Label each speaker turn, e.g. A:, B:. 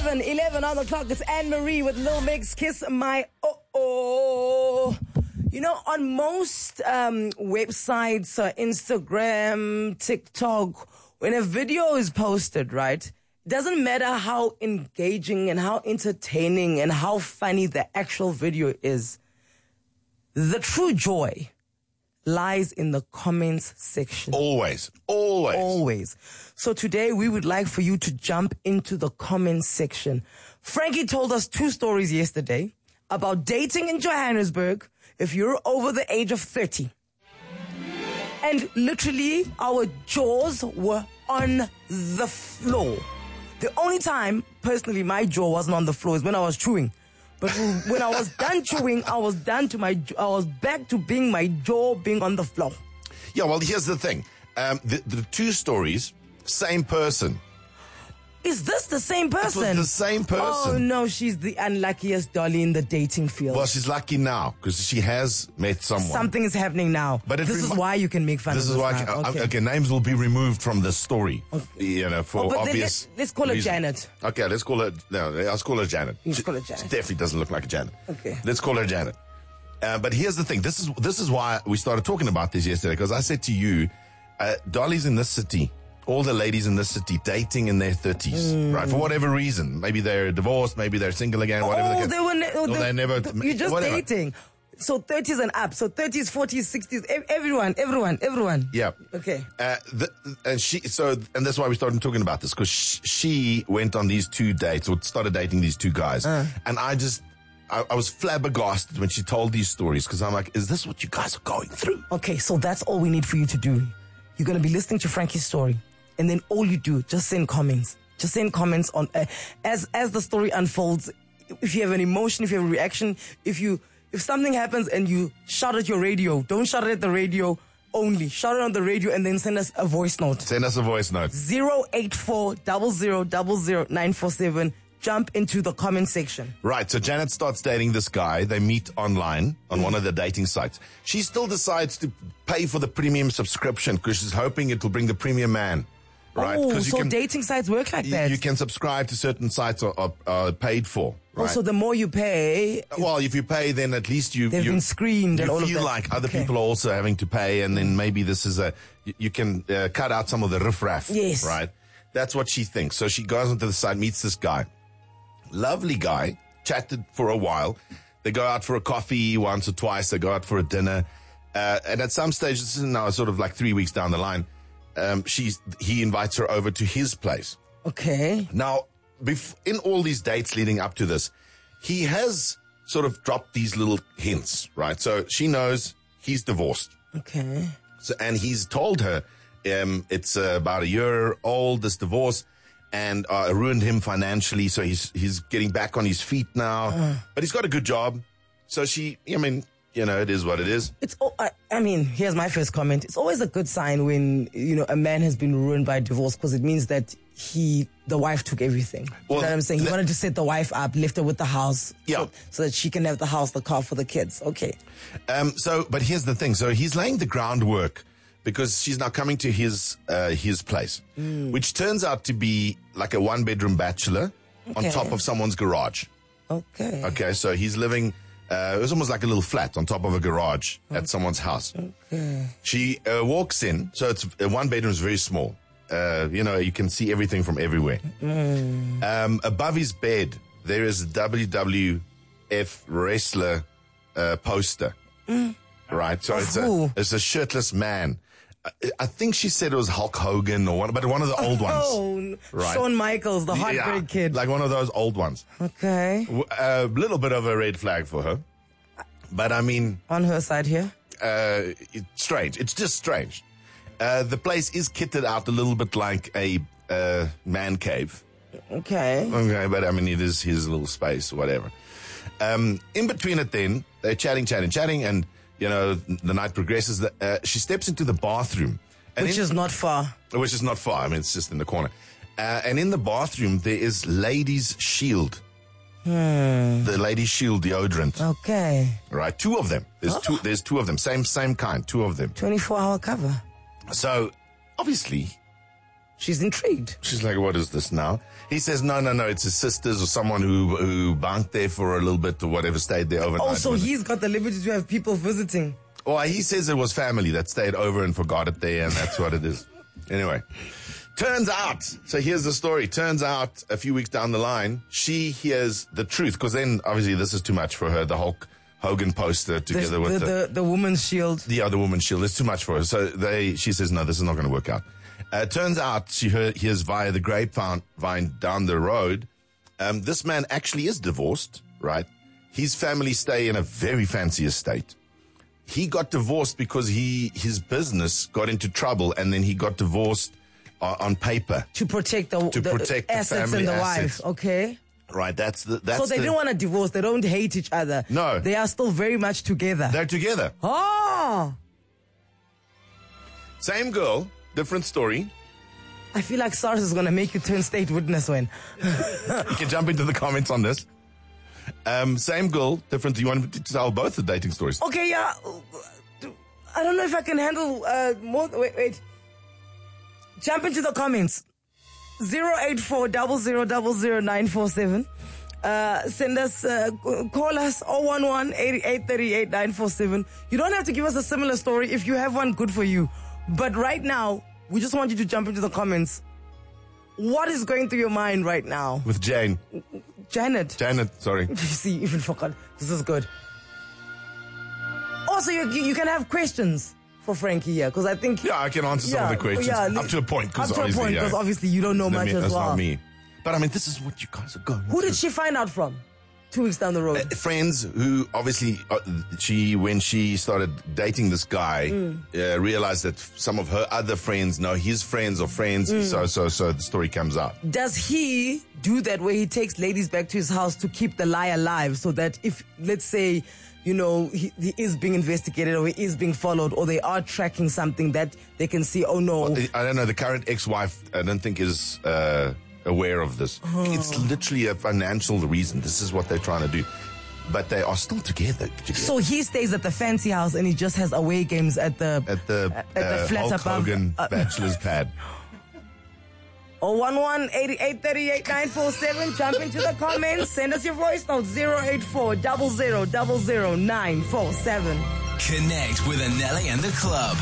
A: 11 on the clock. It's Anne-Marie with Lil Mix, Kiss My Oh. You know, on most websites, Instagram, TikTok, when a video is posted, right, it doesn't matter how engaging and how entertaining and how funny the actual video is. The true joy lies in the comments section.
B: Always.
A: So today we would like for you to jump into the comments section. Frankie told us 2 stories yesterday about dating in Johannesburg if you're over the age of 30. And literally our jaws were on the floor. The only time, personally, my jaw wasn't on the floor is when I was chewing. But when I was done chewing, I was back to being my jaw being on the floor.
B: Yeah, well, here's the thing. The 2 stories, same person.
A: Is this the same person?
B: It was the same person.
A: Oh, no, she's the unluckiest dolly in the dating field.
B: Well, she's lucky now because she has met someone.
A: Something is happening now. But this is why you can make fun of this.
B: Okay, names will be removed from the story. Okay. You know, for obvious
A: let's call her
B: reasons.
A: Janet.
B: Okay, let's call her Janet.
A: Let's call her Janet.
B: She definitely doesn't look like a Janet.
A: Okay.
B: Let's call her Janet. But here's the thing. This is why we started talking about this yesterday, because I said to you, dollies in this city, all the ladies in this city dating in their 30s, right? For whatever reason. Maybe they're divorced, maybe they're single again, whatever.
A: They're just whatever. Dating. So 30s and up. So 30s, 40s, 60s, everyone.
B: Yeah.
A: Okay.
B: And that's why we started talking about this, because she went on these 2 dates, or started dating these 2 guys. And I was flabbergasted when she told these stories, because I'm like, is this what you guys are going through?
A: Okay, so that's all we need for you to do. You're going to be listening to Frankie's story. And then all you do, just send comments. Just send comments on as the story unfolds. If you have an emotion, if you have a reaction, if something happens and you shout at your radio, don't shout it at the radio only. Shout it on the radio and then send us a voice note. 084 0000 947. Jump into the comment section.
B: Right, so Janet starts dating this guy. They meet online on one of the dating sites. She still decides to pay for the premium subscription because she's hoping it will bring the premium man. Right?
A: Oh, so dating sites work like that?
B: You can subscribe to certain sites are paid for. Right?
A: Oh, so the more you pay...
B: Well, if you pay, then at least they've
A: been screened and all of that.
B: You feel like other people are also having to pay, and then maybe this is you can cut out some of the riffraff.
A: Yes.
B: Right? That's what she thinks. So she goes onto the site, meets this guy. Lovely guy, chatted for a while. They go out for a coffee once or twice. They go out for a dinner. And at some stage, this is now sort of like 3 weeks down the line, he invites her over to his place.
A: Okay.
B: Now, in all these dates leading up to this, he has sort of dropped these little hints, right? So she knows he's divorced.
A: Okay.
B: And he's told her it's about a year old, this divorce, and ruined him financially. So he's getting back on his feet now. But he's got a good job. So it is what it is.
A: Here's my first comment. It's always a good sign when, a man has been ruined by divorce, because it means that the wife took everything. You know what I'm saying? He wanted to set the wife up, left her with the house.
B: Yeah.
A: So that she can have the house, the car for the kids. Okay.
B: But here's the thing. So he's laying the groundwork because she's now coming to his place, which turns out to be like a 1-bedroom bachelor on top of someone's garage.
A: Okay.
B: Okay. So he's living... it was almost like a little flat on top of a garage at someone's house.
A: Okay.
B: She walks in, so it's 1 bedroom is very small. You can see everything from everywhere. Above his bed, there is a WWF wrestler poster. Right, so it's a shirtless man. I think she said it was Hulk Hogan or one of the old ones.
A: Oh,
B: right.
A: Shawn Michaels, the heartbreak kid.
B: Like one of those old ones.
A: Okay.
B: A little bit of a red flag for her. But I mean...
A: On her side here?
B: It's strange. It's just strange. The place is kitted out a little bit like a man cave.
A: Okay.
B: Okay, but I mean, it is his little space, whatever. In between it then, they're chatting, and... the night progresses. She steps into the bathroom.
A: Which is not far.
B: Which is not far. I mean, it's just in the corner. And in the bathroom, there is Ladies' Shield. The Ladies' Shield deodorant.
A: Okay.
B: Right, 2 of them. There's 2 of them. Same kind, 2 of them.
A: 24-hour cover.
B: So, obviously,
A: She's intrigued.
B: She's like, what is this now? He says, no, it's his sisters or someone who banked there for a little bit or whatever, stayed there overnight.
A: Oh, so he's got the liberty to have people visiting.
B: Well, he says it was family that stayed over and forgot it there, and that's what it is. Anyway, turns out, so here's the story. Turns out a few weeks down the line, she hears the truth, because then obviously this is too much for her, the Hulk Hogan poster together with
A: the woman's shield.
B: The other woman's shield is too much for her. So she says, no, this is not going to work out. Turns out she hears via the grapevine down the road, this man actually is divorced, right? His family stay in a very fancy estate. He got divorced because his business got into trouble, and then he got divorced on paper
A: to protect the assets
B: family
A: and the
B: assets.
A: wife. Okay.
B: Right,
A: so they didn't want to divorce. They don't hate each other.
B: No.
A: They are still very much together.
B: They're together.
A: Oh.
B: Same girl, different story.
A: I feel like SARS is going to make you turn state witness when.
B: You can jump into the comments on this. Same girl, different. Do you want to tell both the dating stories?
A: Okay, yeah. I don't know if I can handle more. Wait. Jump into the comments. 084-0000-947. Send us, call us 011-8838-947. You don't have to give us a similar story. If you have one, good for you. But right now, we just want you to jump into the comments. What is going through your mind right now?
B: With Janet, sorry.
A: You see, you even forgot. This is good. Also, you can have questions for Frankie here, because I think...
B: Yeah, I can answer some of the questions. Up to a point, because
A: obviously you don't know much as well.
B: That's not me. But I mean, this is what you guys are going
A: Who did she find out from 2 weeks down the road?
B: Friends who obviously, when she started dating this guy, realized that some of her other friends know his friends or friends. So the story comes out.
A: Does he do that where he takes ladies back to his house to keep the lie alive, so that if, let's say, he is being investigated or he is being followed or they are tracking something, that they can see, oh no.
B: Well, I don't know. The current ex-wife, I don't think is aware of this. It's literally a financial reason. This is what they're trying to do. But they are still together.
A: So he stays at the fancy house and he just has away games at the flat
B: Hulk
A: above.
B: Hogan bachelor's pad.
A: 011-8838-947. Jump into the comments. Send us your voice note. 084-0000-947.
C: Connect with Anelli and the club.